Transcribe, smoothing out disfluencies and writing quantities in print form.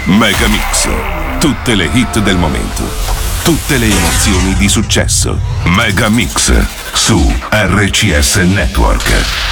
Megamix. Tutte le hit del momento. Tutte le emozioni di successo. Megamix su RCS Network.